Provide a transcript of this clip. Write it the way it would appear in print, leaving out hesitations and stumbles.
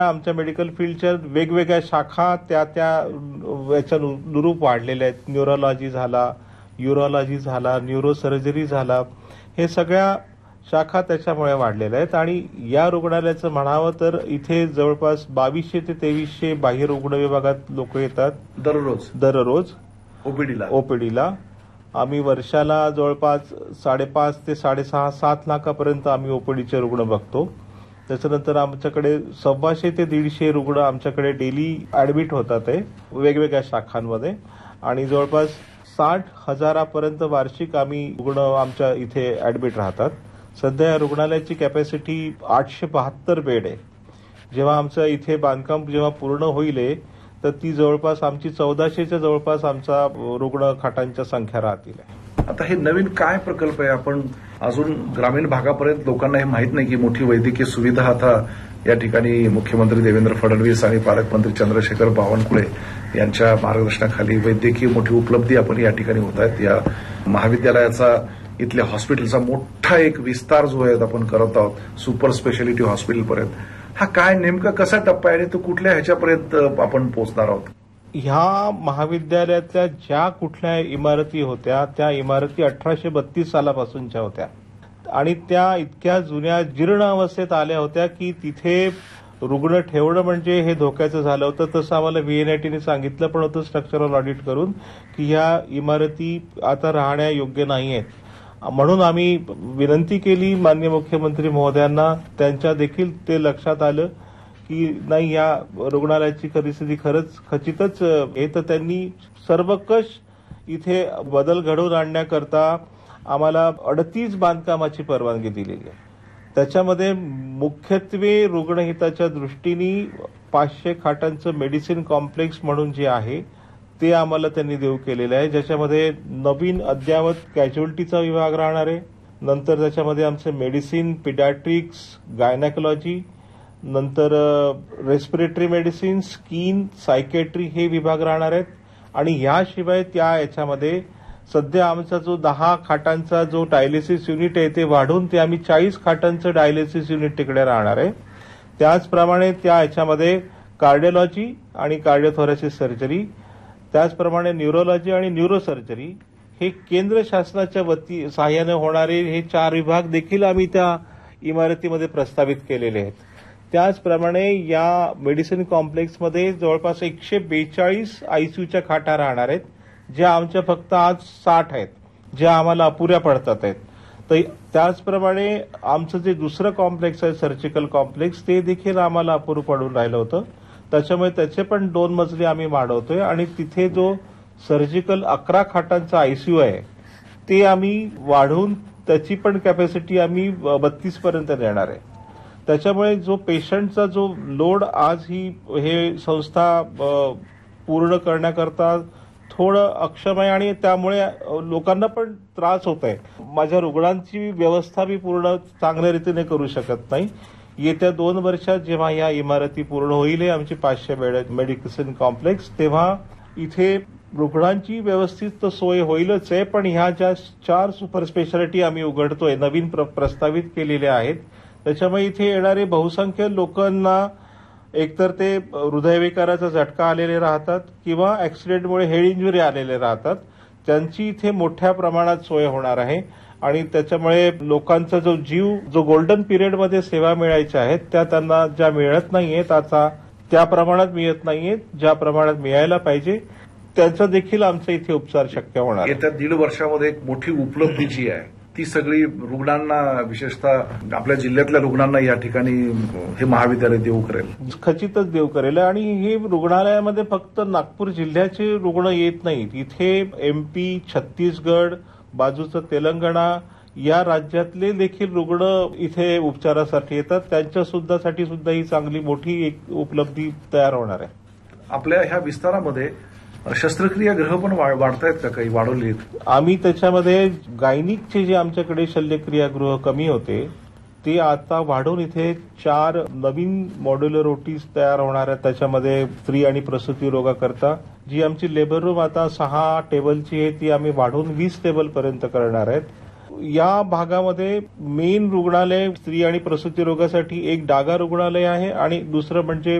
आमच्या मेडिकल फील्डच्या वेगवेगळ्या शाखा त्या याच्या अनुरूप वाढलेल्या आहेत. न्यूरोलॉजी झाला, युरोलॉजी झाला, न्यूरोसर्जरी झाला, हे सगळ्या शाखा त्याच्यामुळे वाढलेल्या आहेत. आणि या रुग्णालयाचं म्हणावं तर इथे जवळपास 2200 ते 2300 बाह्य रुग्ण विभागात लोक येतात दररोज ओपीडीला. आम्ही वर्षाला जवळपास 5.5 ते 6.5-7 लाखापर्यंत आम्ही ओपीडीचे रुग्ण बघतो. त्याच्यानंतर आमच्याकडे 125 ते 150 रुग्ण आमच्याकडे डेली ऍडमिट होतात आहे वेगवेगळ्या शाखांमध्ये. आणि जवळपास 60,000 वार्षिक आम्ही रुग्ण आमच्या इथे ऍडमिट राहतात. सध्या या रुग्णालयाची कॅपॅसिटी 872 बेड आहे. जेव्हा आमचं इथे बांधकाम जेव्हा पूर्ण होईल तर ती जवळपास आमची 1400च्या जवळपास आमचा रुग्ण खाटांच्या संख्या राहतील. आता हे नवीन काय प्रकल्प आहे? आपण अजून ग्रामीण भागापर्यंत लोकांना हे माहीत नाही की मोठी वैद्यकीय सुविधा आता या ठिकाणी मुख्यमंत्री देवेंद्र फडणवीस आणि पालकमंत्री चंद्रशेखर बावनकुळे यांच्या मार्गदर्शनाखाली वैद्यकीय मोठी उपलब्धी आपण या ठिकाणी होत आहेत. या महाविद्यालयाचा इथल्या हॉस्पिटलचा मोठा एक विस्तार जो आहे आपण करत आहोत सुपर स्पेशालिटी हॉस्पिटलपर्यंत. हा काय नेमका कसा टप्पा आहे आणि तो कुठल्या ह्याच्यापर्यंत आपण पोहोचणार आहोत? ह्या महाविद्यालयातल्या ज्या कुठल्या इमारती होत्या त्या इमारती 1832 सालापासूनच्या होत्या आणि त्या इतक्या जुन्या जीर्ण अवस्थेत आल्या होत्या की तिथे रुग्ण ठेवणं म्हणजे हे धोक्याचं झालं होतं. तसं आम्हाला व्हीएनआयटीने सांगितलं पण होतं स्ट्रक्चरल ऑडिट करून की ह्या इमारती आता राहण्या योग्य नाही आहेत. म्हणून आम्ही विनंती केली माननीय मुख्यमंत्री महोदयांना. त्यांच्या देखील ते लक्षात आलं की नाही या रुग्णालयाची परिस्थिती खरंच खचितच आहे. तर त्यांनी सर्वकष इथे बदल घडवून आणण्याकरता आम्हाला 38 बांधकामाची परवानगी दिलेली आहे. त्याच्यामध्ये मुख्यत्वे रुग्णहिताच्या दृष्टीने 500 खाटांचं मेडिसिन कॉम्प्लेक्स म्हणून जे आहे ते आम्हाला त्यांनी देऊ केलेलं आहे. ज्याच्यामध्ये नवीन अद्ययावत कॅज्युअल्टीचा विभाग राहणार आहे. नंतर त्याच्यामध्ये आमचे मेडिसिन, पिडॅट्रिक्स, गायनेकोलॉजी, नंतर रेस्पिरेटरी मेडिसिन, स्किन, सायकेट्री हे विभाग राहणार आहेत. आणि याशिवाय याच्यामध्ये सध्या आमचा जो 10 खाटांचा जो डायलिसिस युनिट आहे ते वाढून ते आम्ही 40 खाटांचं डायलिसिस युनिट तिकडे राहणार आहे. त्याचप्रमाणे याच्यामध्ये कार्डिओलॉजी आणि कार्डिओथोरॅसिस सर्जरी, त्याचप्रमाणे न्यूरोलॉजी आणि न्यूरोसर्जरी हे केंद्र शासनाच्या सहाय्याने होणारे हे 4 विभाग देखील आम्ही त्या इमारतीमध्ये प्रस्तावित केलेले आहेत. त्याचप्रमाणे या मेडिसिन कॉम्प्लेक्समध्ये जवळपास 142 आयसीयूच्या खाटा राहणार आहेत ज्या आमच्या फक्त आज 60 आहेत ज्या आम्हाला अपुऱ्या पडतात आहेत. तर त्याचप्रमाणे आमचं जे दुसरं कॉम्प्लेक्स आहे सर्जिकल कॉम्प्लेक्स ते देखील आम्हाला अपुरं पडून राहिलं होतं. त्याच्यामुळे त्याचे पण 2 मजले आम्ही वाढवतोय आणि तिथे जो सर्जिकल 11 खाटांचा आयसीयू आहे ते आम्ही वाढवून त्याची पण कॅपॅसिटी आम्ही 32 पर्यंत नेणार आहे. त्याच्यामुळे जो पेशंटचा जो लोड आज हे संस्था पूर्ण करण्याकरता थोडं अक्षम आहे आणि त्यामुळे लोकांना पण त्रास होत आहे. माझ्या रुग्णांची व्यवस्था मी पूर्ण चांगल्या रीतीने करू शकत नाही. येत्या 2 वर्षात जेव्हा या इमारती पूर्ण होईल आमची 500 बेड मेडिसिन कॉम्प्लेक्स तेव्हा इथे रुग्णांची व्यवस्थित सोय होईलच आहे. पण ह्या ज्या 4 सुपर स्पेशालिटी आम्ही उघडतोय नवीन प्रस्तावित केलेल्या आहेत त्याच्यामुळे इथे येणारे बहुसंख्य लोकांना एकतर ते हृदयविकाराचा झटका आलेले राहतात किंवा ऍक्सिडेंटमुळे हेड इंजुरी आलेले राहतात. त्यांची इथे मोठ्या प्रमाणात सोय होणार आहे आणि त्याच्यामुळे लोकांचा जो गोल्डन पिरियडमध्ये सेवा मिळायच्या आहेत त्या त्यांना ज्या मिळत नाहीयेत आता त्या प्रमाणात मिळत नाहीयेत ज्या प्रमाणात मिळायला पाहिजे त्यांचा देखील आमचा इथे उपचार शक्य होणार. येत्या 1.5 वर्षामध्ये एक मोठी उपलब्धी जी आहे ती सगळी रुग्णांना विशेषतः आपल्या जिल्ह्यातल्या रुग्णांना या ठिकाणी हे महाविद्यालय देऊ करेल. खचितच देऊ करेल. आणि हे रुग्णालयामध्ये फक्त नागपूर जिल्ह्याचे रुग्ण येत नाहीत. इथे एमपी, छत्तीसगड, बाजूचं तेलंगणा या राज्यातले देखील रुग्ण इथे उपचारासाठी येतात. त्यांच्या सुद्धा ही चांगली मोठी एक उपलब्धी तयार होणार आहे. आपल्या ह्या विस्तारामध्ये शस्त्रक्रिया गृह पण वाढतायत का? काही वाढवली आहेत? आम्ही त्याच्यामध्ये गायनिकचे जे आमच्याकडे शल्यक्रियागृह कमी होते ते आता वाढून इथे 4 नवीन मॉड्युलर ओटीज तयार होणार आहेत. त्याच्यामध्ये स्त्री आणि प्रसूती रोगाकरता जी आमची लेबर रूम आता 6 टेबलची आहे ती आम्ही वाढवून 20 टेबलपर्यंत करणार आहेत. या भागामध्ये मेन रुग्णालय स्त्री आणि प्रसूती रोगासाठी एक डागा रुग्णालय आहे आणि दुसरं म्हणजे